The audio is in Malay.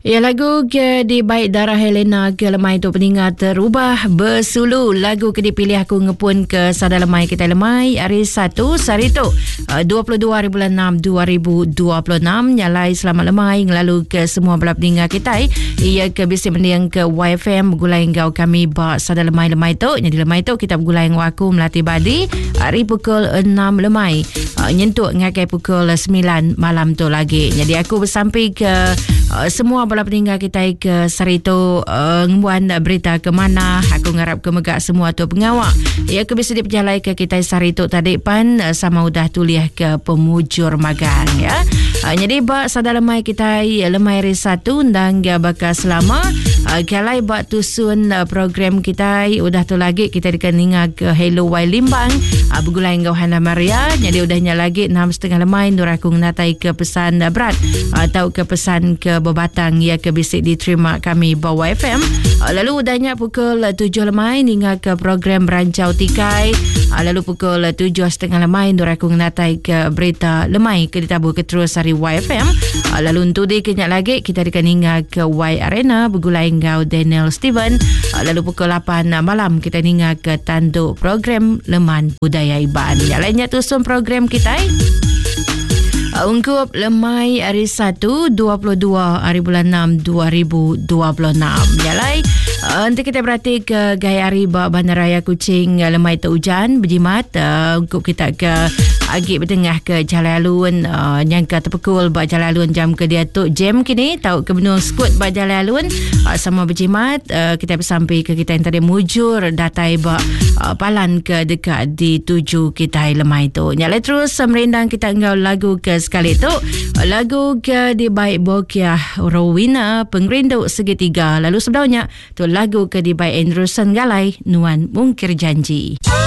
Ya, lagu ke di baik darah Helena ke lemai tu peninggal terubah bersulu. Lagu ke dipilih aku ngepun ke sada lemai kita lemai hari 1 Sarito 22 hari bulan 6 2026. Nyalai selamat lemai ngelalu ke semua bala peninggal kita. Ia ke bisi mendiang ke YFM bergulai ngau kami bak sada lemai-lemai tu. Jadi lemai tu kita bergulai ngau aku melatih badi hari pukul 6 lemai. Nyentuk ngakai pukul 9 malam tu lagi. Jadi aku bersampai ke semua bala peninggal kita ke Sarito ngembuan berita ke mana. Aku ngarap ke megak semua tu pengawak. Ya ke bisa diperjalai ke kita Sarito tadi pan sama udah tuliah ke pemujur magang ya. Jadi bak sada lemai kita lemai hari 1 dan bakal selama kalai bak tusun program kita udah tu lagi kita dikeninga ke Hello Y Limbang bergulai ngau Hana Maria. Jadi udahnya lagi 6.30 lemai nur aku natai ke pesan berat atau ke pesan ke bebatang ya ke bisik diterima kami bawa FM. Lalu udahnya pukul 7 lemai hingga ke program Berancau Tikai. Lalu pukul 7.30 lemai nur aku natai ke berita lemai ke ditabur ke terus hari YFM. Lalu untuk di kenyak lagi kita dikeninga ke Y Arena bergulai ngau Daniel Steven. Lalu pukul 8 malam kita hingga ke tanduk program Leman Budaya Iban. Yang lainnya tusun program kita ungkup lemai hari 1 22 hari bulan 6 2026. Jalai nanti kita berarti ke gaya hari Bandaraya Kuching lemai tu hujan berjimat ungkup kita ke agi bertengah ke Jalan Alun yang ke terpekul bak Jalan Alun jam ke dia tu jam kini tahu ke benung skut bak Jalan Alun sama berjimat kita bersampai ke kita yang tadi mujur datai bak palan ke dekat di tuju kita lemai tu. Nyalai terus merindang kita ngau lagu ke sekali tu lagu ke di baik Bokia Rowina Pengrindu Segitiga. Lalu sebelumnya tu lagu ke di baik Andrew Senggalai Nuan Mungkir Janji.